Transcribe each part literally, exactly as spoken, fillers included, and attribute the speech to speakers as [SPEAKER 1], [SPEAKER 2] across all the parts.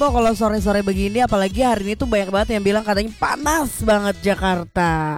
[SPEAKER 1] Po kalau sore-sore begini, apalagi hari ini tuh banyak banget yang bilang katanya panas banget Jakarta.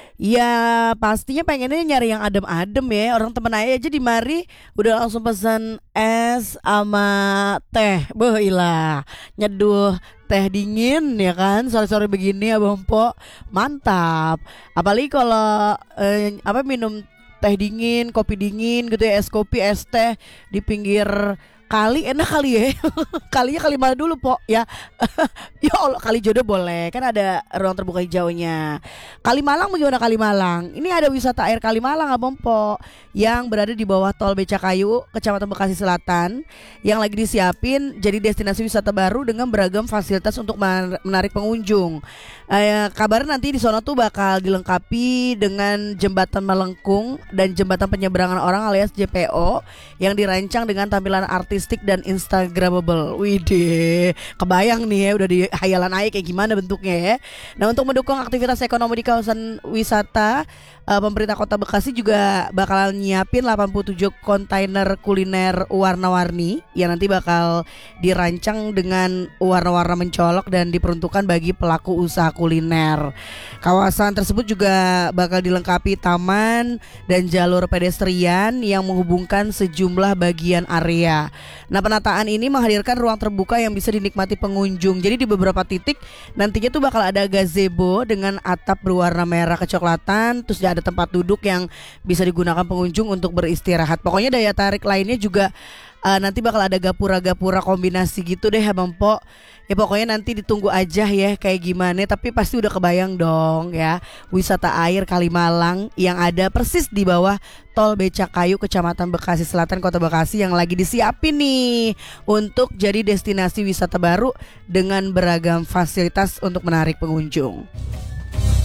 [SPEAKER 1] Ya pastinya pengennya nyari yang adem-adem ya. Orang temen aja aja di mari udah langsung pesan es sama teh. Beuh ilah, nyeduh teh dingin ya kan sore-sore begini ya Bang Po. Mantap. Apalagi kalau eh, apa minum teh dingin, kopi dingin gitu ya, es kopi, es teh di pinggir kali, enak kali ya. Kalinya kali mana dulu po ya. Ya Allah, kali jodoh boleh, kan ada ruang terbuka hijaunya. Kalimalang bagaimana Kalimalang? Ini ada wisata air Kalimalang Abang Po, yang berada di bawah tol Becakayu, Kecamatan Bekasi Selatan, yang lagi disiapin jadi destinasi wisata baru dengan beragam fasilitas untuk menarik pengunjung. eh, Kabarnya nanti di sono tuh bakal dilengkapi dengan jembatan melengkung dan jembatan penyeberangan orang alias J P O yang dirancang dengan tampilan artistik dan instagramable. Widih, kebayang nih ya udah di hayalan aja kayak gimana bentuknya ya. Nah, untuk mendukung aktivitas ekonomi di kawasan wisata, uh, pemerintah Kota Bekasi juga bakalan nyiapin delapan puluh tujuh kontainer kuliner warna-warni yang nanti bakal dirancang dengan warna-warna mencolok dan diperuntukkan bagi pelaku usaha kuliner. Kawasan tersebut juga bakal dilengkapi taman dan jalur pedestrian yang menghubungkan sejumlah bagian area. Nah, penataan ini menghadirkan ruang terbuka yang bisa dinikmati pengunjung. Jadi di beberapa titik nantinya tuh bakal ada gazebo dengan atap berwarna merah kecoklatan. Terus ada tempat duduk yang bisa digunakan pengunjung untuk beristirahat. Pokoknya daya tarik lainnya juga uh, nanti bakal ada gapura-gapura kombinasi gitu deh Bang Po. Ya pokoknya nanti ditunggu aja ya kayak gimana. Tapi pasti udah kebayang dong ya, wisata air Kalimalang yang ada persis di bawah tol Becakayu, Kecamatan Bekasi Selatan, Kota Bekasi, yang lagi disiapin nih untuk jadi destinasi wisata baru dengan beragam fasilitas untuk menarik pengunjung.